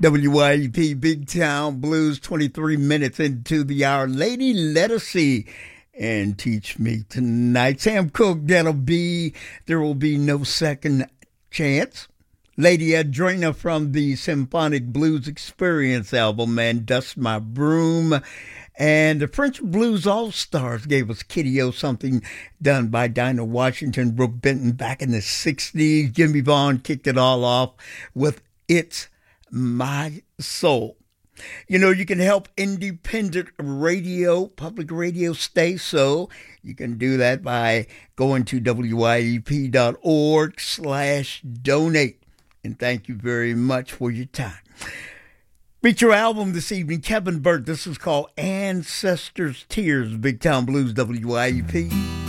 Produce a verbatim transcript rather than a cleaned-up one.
W I U P Big Town Blues, twenty-three minutes into the hour. Lady, let us see and teach me tonight. Sam Cooke, that'll be, there will be no second chance. Lady Adrena from the Symphonic Blues Experience album, and Dust My Broom. And the French Blues All-Stars gave us Kitty-O, something done by Dinah Washington, Brooke Benton back in the sixties. Jimmy Vaughn kicked it all off with It's My Soul. You know, you can help independent radio, public radio stay so. You can do that by going to W I U P dot org slash donate. And thank you very much for your time. Feature album this evening, Kevin Burt. This is called Ancestors' Tears, Big Town Blues, W I U P.